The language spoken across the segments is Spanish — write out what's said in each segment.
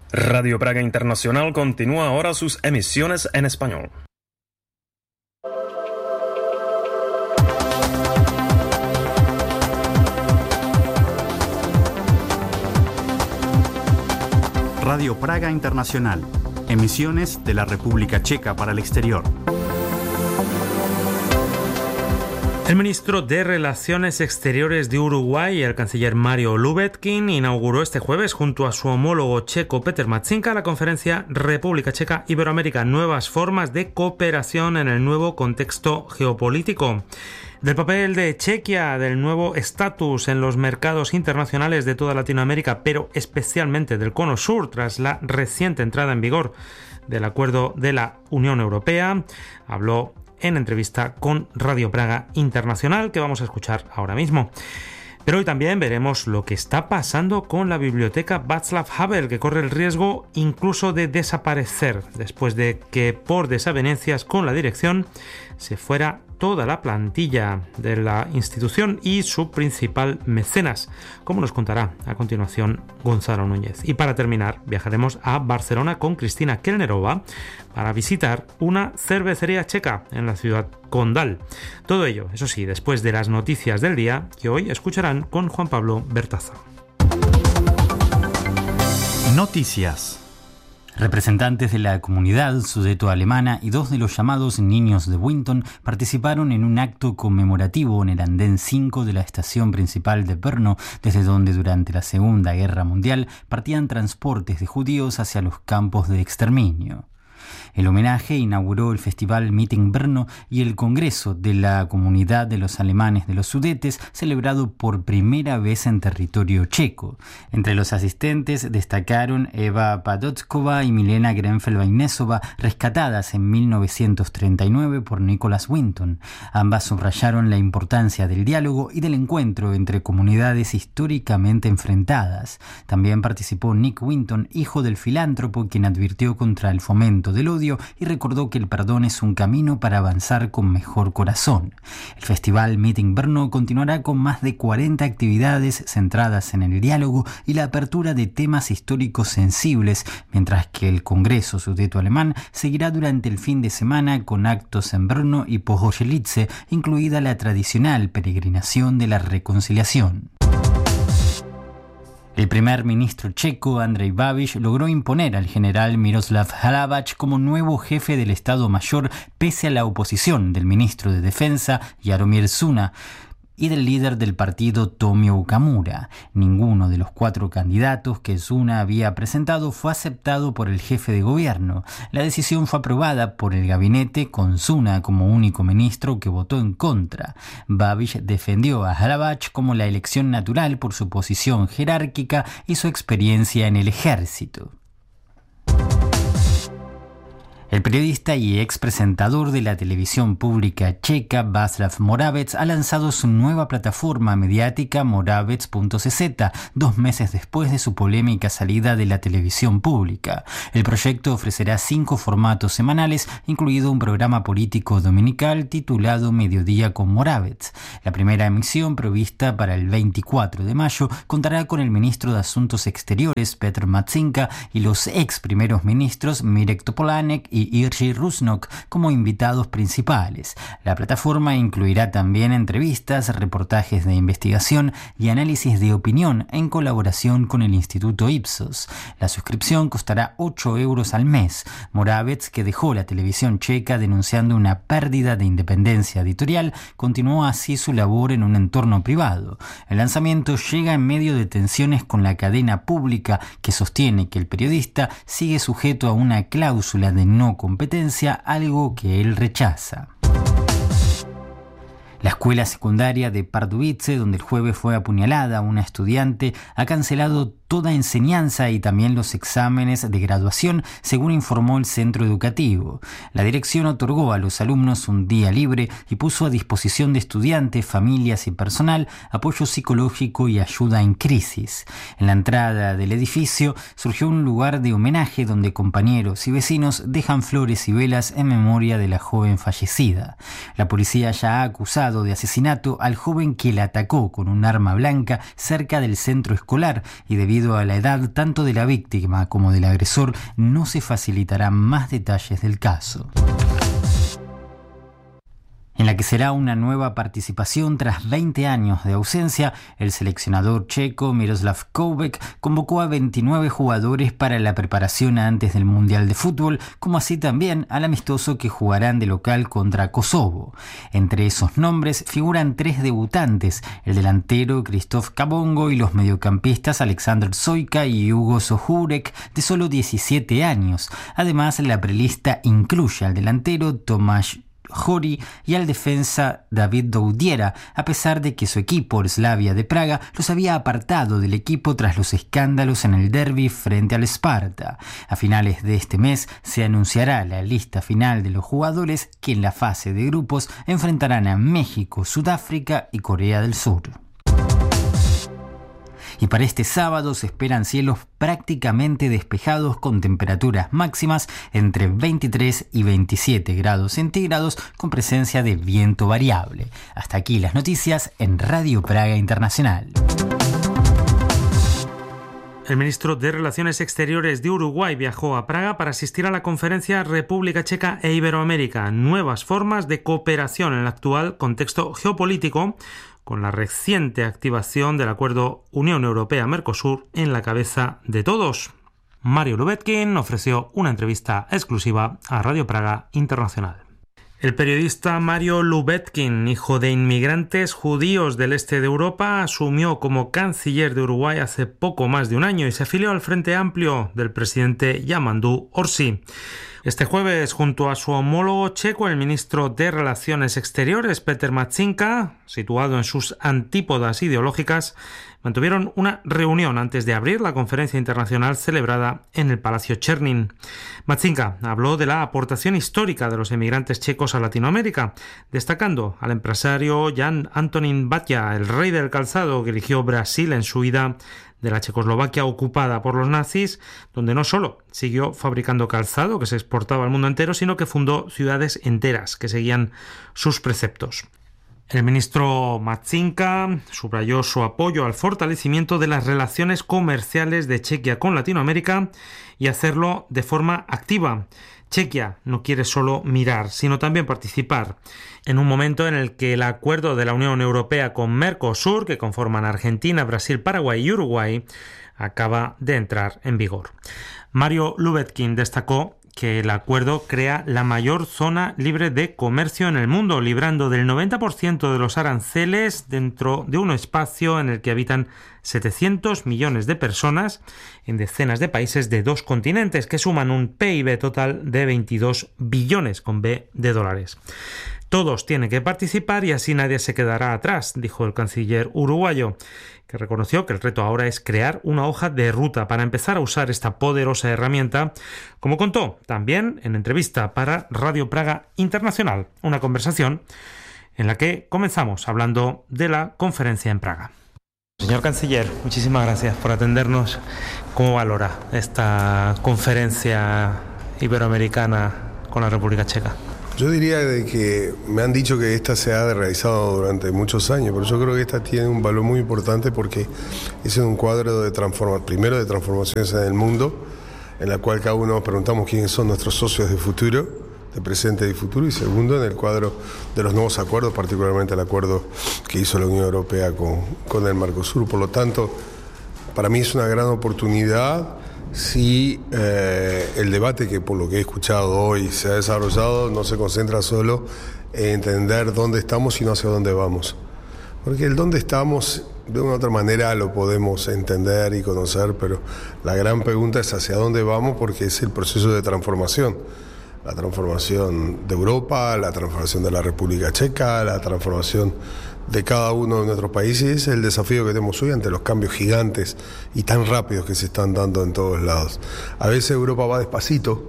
Radio Praga Internacional continúa ahora sus emisiones en español. Radio Praga Internacional. Emisiones de la República Checa para el exterior. El ministro de Relaciones Exteriores de Uruguay, el canciller Mario Lubetkin, inauguró este jueves junto a su homólogo checo Petr Matčinka la conferencia República Checa Iberoamérica, nuevas formas de cooperación en el nuevo contexto geopolítico. Del papel de Chequia, del nuevo estatus en los mercados internacionales de toda Latinoamérica, pero especialmente del Cono Sur, tras la reciente entrada en vigor del acuerdo de la Unión Europea, habló en entrevista con Radio Praga Internacional, que vamos a escuchar ahora mismo. Pero hoy también veremos lo que está pasando con la biblioteca Václav Havel, que corre el riesgo incluso de desaparecer después de que, por desavenencias con la dirección, se fuera toda la plantilla de la institución y su principal mecenas, como nos contará a continuación Gonzalo Núñez. Y para terminar, viajaremos a Barcelona con Cristina Kellnerova para visitar una cervecería checa en la ciudad condal. Todo ello, eso sí, después de las noticias del día, que hoy escucharán con Juan Pablo Bertaza. Noticias. Representantes de la comunidad sudeto-alemana y dos de los llamados niños de Winton participaron en un acto conmemorativo en el andén 5 de la estación principal de Brno, desde donde durante la Segunda Guerra Mundial partían transportes de judíos hacia los campos de exterminio. El homenaje inauguró el Festival Meeting Brno y el Congreso de la Comunidad de los Alemanes de los Sudetes, celebrado por primera vez en territorio checo. Entre los asistentes destacaron Eva Padockova y Milena Grenfell-Bainesova, rescatadas en 1939 por Nicholas Winton. Ambas subrayaron la importancia del diálogo y del encuentro entre comunidades históricamente enfrentadas. También participó Nick Winton, hijo del filántropo, quien advirtió contra el fomento del odio y recordó que el perdón es un camino para avanzar con mejor corazón. El Festival Meeting Brno continuará con más de 40 actividades centradas en el diálogo y la apertura de temas históricos sensibles, mientras que el Congreso Sudeto-Alemán seguirá durante el fin de semana con actos en Brno y Pohosjelice, incluida la tradicional peregrinación de la reconciliación. El primer ministro checo, Andrej Babiš, logró imponer al general Miroslav Hlabac como nuevo jefe del Estado Mayor pese a la oposición del ministro de Defensa, Jaromír Zuna, y del líder del partido, Tomio Okamura. Ninguno de los 4 candidatos que Zuna había presentado fue aceptado por el jefe de gobierno. La decisión fue aprobada por el gabinete con Zuna como único ministro que votó en contra. Babiš defendió a Hlabac como la elección natural por su posición jerárquica y su experiencia en el ejército. El periodista y expresentador de la televisión pública checa Václav Moravec ha lanzado su nueva plataforma mediática Moravec.cz 2 meses después de su polémica salida de la televisión pública. El proyecto ofrecerá 5 formatos semanales, incluido un programa político dominical titulado Mediodía con Moravec. La primera emisión, prevista para el 24 de mayo, contará con el ministro de Asuntos Exteriores Petr Matčinka y los ex primeros ministros Mirek Topolánek y Jiří Rusnok como invitados principales. La plataforma incluirá también entrevistas, reportajes de investigación y análisis de opinión en colaboración con el Instituto Ipsos. La suscripción costará 8 euros al mes. Moravec, que dejó la televisión checa denunciando una pérdida de independencia editorial, continuó así su labor en un entorno privado. El lanzamiento llega en medio de tensiones con la cadena pública, que sostiene que el periodista sigue sujeto a una cláusula de no competencia, algo que él rechaza. La escuela secundaria de Pardubice, donde el jueves fue apuñalada una estudiante, ha cancelado toda enseñanza y también los exámenes de graduación, según informó el centro educativo. La dirección otorgó a los alumnos un día libre y puso a disposición de estudiantes, familias y personal apoyo psicológico y ayuda en crisis. En la entrada del edificio surgió un lugar de homenaje donde compañeros y vecinos dejan flores y velas en memoria de la joven fallecida. La policía ya ha acusado de asesinato al joven que la atacó con un arma blanca cerca del centro escolar y debido debido a la edad tanto de la víctima como del agresor, no se facilitarán más detalles del caso. En la que será una nueva participación tras 20 años de ausencia, el seleccionador checo Miroslav Koubek convocó a 29 jugadores para la preparación antes del Mundial de Fútbol, como así también al amistoso que jugarán de local contra Kosovo. Entre esos nombres figuran 3 debutantes, el delantero Krzysztof Kabongo y los mediocampistas Alexander Soyka y Hugo Sohurek, de solo 17 años. Además, la prelista incluye al delantero Tomasz Jori y al defensa David Doudiera, a pesar de que su equipo, el Slavia de Praga, los había apartado del equipo tras los escándalos en el derbi frente al Sparta. A finales de este mes se anunciará la lista final de los jugadores que en la fase de grupos enfrentarán a México, Sudáfrica y Corea del Sur. Y para este sábado se esperan cielos prácticamente despejados con temperaturas máximas entre 23 y 27 grados centígrados con presencia de viento variable. Hasta aquí las noticias en Radio Praga Internacional. El ministro de Relaciones Exteriores de Uruguay viajó a Praga para asistir a la conferencia República Checa e Iberoamérica, nuevas formas de cooperación en el actual contexto geopolítico, con la reciente activación del acuerdo Unión Europea-Mercosur en la cabeza de todos. Mario Lubetkin ofreció una entrevista exclusiva a Radio Praga Internacional. El periodista Mario Lubetkin, hijo de inmigrantes judíos del este de Europa, asumió como canciller de Uruguay hace poco más de un año y se afilió al Frente Amplio del presidente Yamandu Orsi. Este jueves, junto a su homólogo checo, el ministro de Relaciones Exteriores, Peter Matšinka, situado en sus antípodas ideológicas, mantuvieron una reunión antes de abrir la conferencia internacional celebrada en el Palacio Černin. Matšinka habló de la aportación histórica de los emigrantes checos a Latinoamérica, destacando al empresario Jan Antonín Baťa, el rey del calzado que eligió Brasil en su huida de la Checoslovaquia ocupada por los nazis, donde no solo siguió fabricando calzado que se exportaba al mundo entero, sino que fundó ciudades enteras que seguían sus preceptos. El ministro Matšinka subrayó su apoyo al fortalecimiento de las relaciones comerciales de Chequia con Latinoamérica y hacerlo de forma activa. Chequia no quiere solo mirar, sino también participar, en un momento en el que el acuerdo de la Unión Europea con Mercosur, que conforman Argentina, Brasil, Paraguay y Uruguay, acaba de entrar en vigor. Mario Lubetkin destacó que el acuerdo crea la mayor zona libre de comercio en el mundo, librando del 90% de los aranceles dentro de un espacio en el que habitan 700 millones de personas en decenas de países de 2 continentes que suman un PIB total de 22 billones con B de dólares. Todos tienen que participar y así nadie se quedará atrás, dijo el canciller uruguayo, que reconoció que el reto ahora es crear una hoja de ruta para empezar a usar esta poderosa herramienta, como contó también en entrevista para Radio Praga Internacional, una conversación en la que comenzamos hablando de la conferencia en Praga. Señor canciller, muchísimas gracias por atendernos. ¿Cómo valora esta conferencia iberoamericana con la República Checa? Yo diría de que me han dicho que esta se ha realizado durante muchos años, pero yo creo que esta tiene un valor muy importante porque es un cuadro de transformaciones en el mundo, en la cual cada uno nos preguntamos quiénes son nuestros socios de futuro, de presente y futuro, y segundo, en el cuadro de los nuevos acuerdos, particularmente el acuerdo que hizo la Unión Europea con el Mercosur. Por lo tanto, para mí es una gran oportunidad. Si el debate que por lo que he escuchado hoy se ha desarrollado no se concentra solo en entender dónde estamos, sino hacia dónde vamos. Porque el dónde estamos, de una u otra manera lo podemos entender y conocer, pero la gran pregunta es hacia dónde vamos, porque es el proceso de transformación. La transformación de Europa, la transformación de la República Checa, la transformación de cada uno de nuestros países, el desafío que tenemos hoy ante los cambios gigantes y tan rápidos que se están dando en todos lados. A veces Europa va despacito,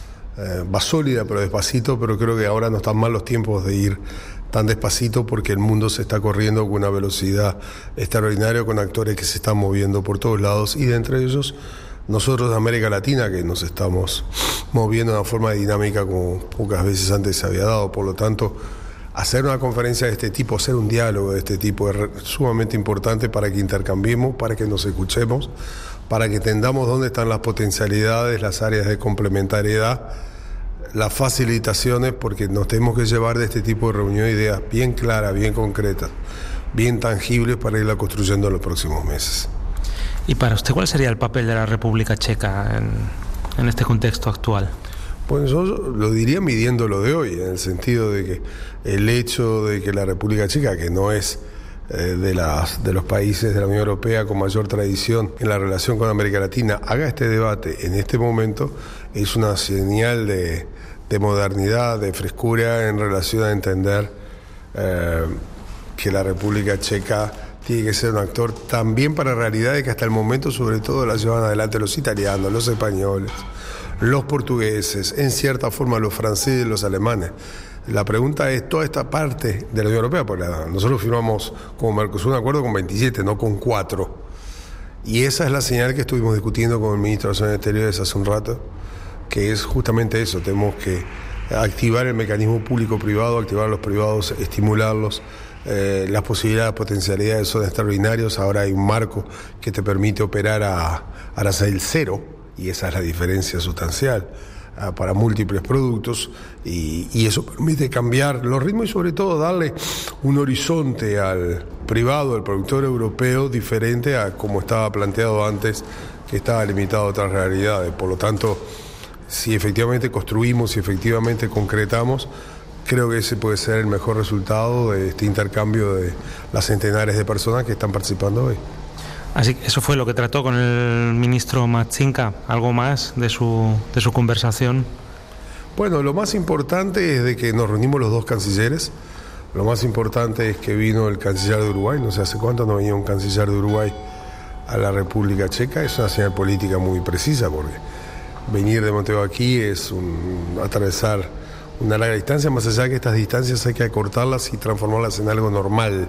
va sólida pero despacito, pero creo que ahora no están mal los tiempos de ir tan despacito porque el mundo se está corriendo con una velocidad extraordinaria, con actores que se están moviendo por todos lados y de entre ellos nosotros de América Latina, que nos estamos moviendo de una forma dinámica como pocas veces antes se había dado. Por lo tanto, hacer una conferencia de este tipo, hacer un diálogo de este tipo es sumamente importante para que intercambiemos, para que nos escuchemos, para que entendamos dónde están las potencialidades, las áreas de complementariedad, las facilitaciones, porque nos tenemos que llevar de este tipo de reunión ideas bien claras, bien concretas, bien tangibles para irla construyendo en los próximos meses. ¿Y para usted cuál sería el papel de la República Checa en este contexto actual? Bueno, yo lo diría midiendo lo de hoy, en el sentido de que el hecho de que la República Checa, que no es de los países de la Unión Europea con mayor tradición en la relación con América Latina, haga este debate en este momento, es una señal de modernidad, de frescura en relación a entender que la República Checa tiene que ser un actor también para realidades que hasta el momento sobre todo la llevan adelante los italianos, los españoles, los portugueses, en cierta forma los franceses y los alemanes. La pregunta es, toda esta parte de la Unión Europea, porque nosotros firmamos como Mercosur un acuerdo con 27, no con 4. Y esa es la señal que estuvimos discutiendo con el ministro de Relaciones Exteriores hace un rato, que es justamente eso, tenemos que activar el mecanismo público-privado, activar a los privados, estimularlos, las posibilidades, potencialidades son extraordinarias. Ahora hay un marco que te permite operar a arancel cero, y esa es la diferencia sustancial para múltiples productos, y eso permite cambiar los ritmos y sobre todo darle un horizonte al privado, al productor europeo, diferente a como estaba planteado antes, que estaba limitado a otras realidades. Por lo tanto, si efectivamente construimos, si efectivamente concretamos, creo que ese puede ser el mejor resultado de este intercambio de las centenares de personas que están participando hoy. Así que eso fue lo que trató con el ministro Matsinka. ¿Algo más de su conversación? Bueno, lo más importante es de que nos reunimos los dos cancilleres. Lo más importante es que vino el canciller de Uruguay. No sé hace cuánto no venía un canciller de Uruguay a la República Checa. Es una señal política muy precisa, porque venir de Montevideo aquí es atravesar una larga distancia. Más allá de que estas distancias hay que acortarlas y transformarlas en algo normal.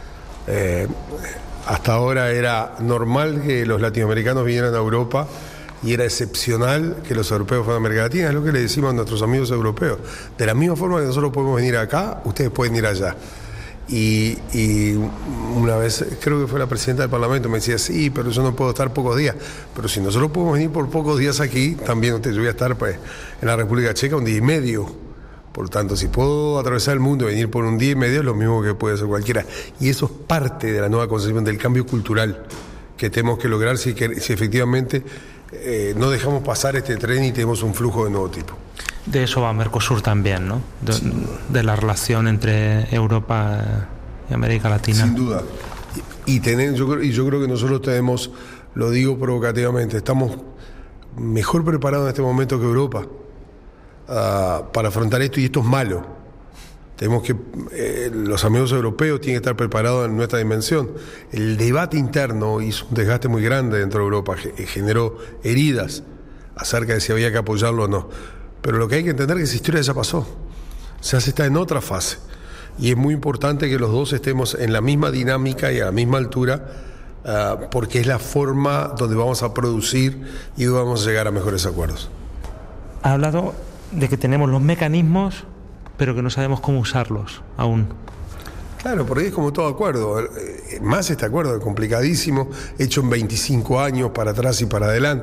Hasta ahora era normal que los latinoamericanos vinieran a Europa y era excepcional que los europeos fueran a América Latina. Es lo que le decimos a nuestros amigos europeos. De la misma forma que nosotros podemos venir acá, ustedes pueden ir allá. Y una vez, creo que fue la presidenta del Parlamento, me decía, sí, pero yo no puedo estar pocos días. Pero si nosotros podemos venir por pocos días aquí, también yo voy a estar pues, en la República Checa un día y medio. Por lo tanto, si puedo atravesar el mundo y venir por un día y medio, es lo mismo que puede hacer cualquiera. Y eso es parte de la nueva concepción del cambio cultural que tenemos que lograr si efectivamente no dejamos pasar este tren y tenemos un flujo de nuevo tipo. De eso va Mercosur también, ¿no? De la relación entre Europa y América Latina. Sin duda. Yo creo que nosotros tenemos, lo digo provocativamente, estamos mejor preparados en este momento que Europa. Para afrontar esto, y esto es malo. Tenemos que los amigos europeos tienen que estar preparados en nuestra dimensión. El debate interno hizo un desgaste muy grande dentro de Europa, generó heridas acerca de si había que apoyarlo o no. Pero lo que hay que entender es que esa historia ya pasó. O sea, se está en otra fase, y es muy importante que los dos estemos en la misma dinámica y a la misma altura, porque es la forma donde vamos a producir y donde vamos a llegar a mejores acuerdos. Ha hablado de que tenemos los mecanismos, pero que no sabemos cómo usarlos aún. Claro, porque es como todo acuerdo, más este acuerdo es complicadísimo, hecho en 25 años para atrás y para adelante.